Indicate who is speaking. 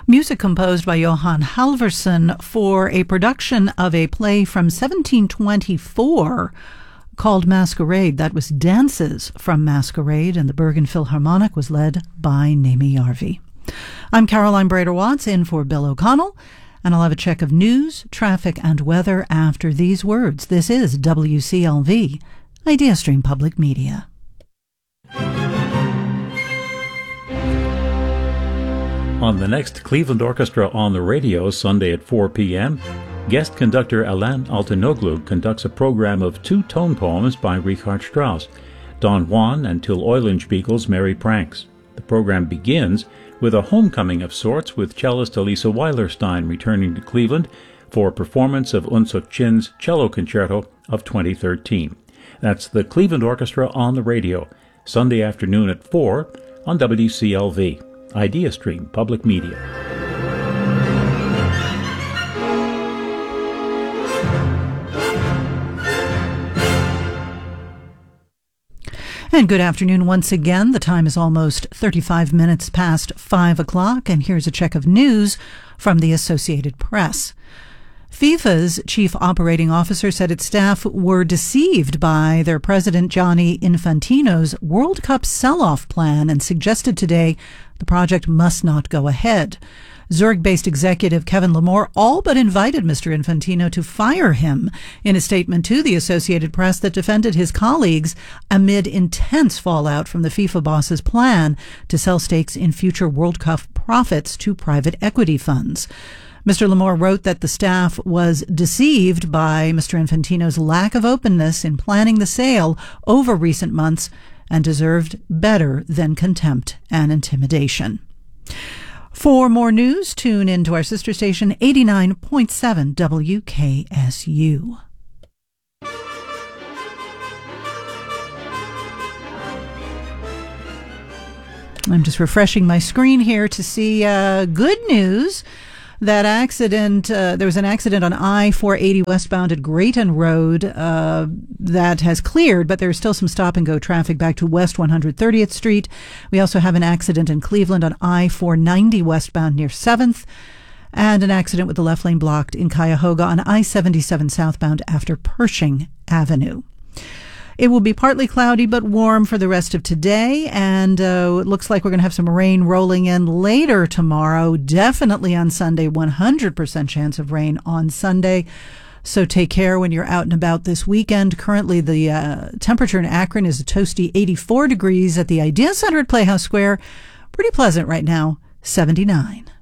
Speaker 1: Music composed by Johan Halvorsen for a production of a play from 1724 called Masquerade. That was Dances from Masquerade, and the Bergen Philharmonic was led by Naomi Jarvi. I'm Caroline Brader-Watts, in for Bill O'Connell, and I'll have a check of news, traffic, and weather after these words. This is WCLV, IdeaStream Public Media.
Speaker 2: On the next Cleveland Orchestra on the Radio, Sunday at 4 p.m., guest conductor Alan Altinoglu conducts a program of 2 tone poems by Richard Strauss, Don Juan and Till Eulenspiegel's Merry Pranks. The program begins with a homecoming of sorts, with cellist Elisa Weilerstein returning to Cleveland for a performance of Unsuk Chin's Cello Concerto of 2013. That's the Cleveland Orchestra on the Radio, Sunday afternoon at 4 on WCLV. IdeaStream Public Media.
Speaker 1: And good afternoon once again. The time is almost 35 minutes past 5 o'clock, and here's a check of news from the Associated Press. FIFA's chief operating officer said its staff were deceived by their president Gianni Infantino's World Cup sell-off plan and suggested today the project must not go ahead. Zurich-based executive Kevin Lamore all but invited Mr. Infantino to fire him in a statement to the Associated Press that defended his colleagues amid intense fallout from the FIFA boss's plan to sell stakes in future World Cup profits to private equity funds. Mr. Lamore wrote that the staff was deceived by Mr. Infantino's lack of openness in planning the sale over recent months and deserved better than contempt and intimidation. For more news, tune in to our sister station 89.7 WKSU. I'm just refreshing my screen here to see good news. That accident, there was an accident on I-480 westbound at Grayton Road that has cleared, but there's still some stop-and-go traffic back to West 130th Street. We also have an accident in Cleveland on I-490 westbound near 7th, and an accident with the left lane blocked in Cuyahoga on I-77 southbound after Pershing Avenue. It will be partly cloudy but warm for the rest of today, and it looks like we're going to have some rain rolling in later tomorrow. Definitely on Sunday, 100% chance of rain on Sunday. So take care when you're out and about this weekend. Currently, the temperature in Akron is a toasty 84 degrees at the Idea Center at Playhouse Square. Pretty pleasant right now, 79.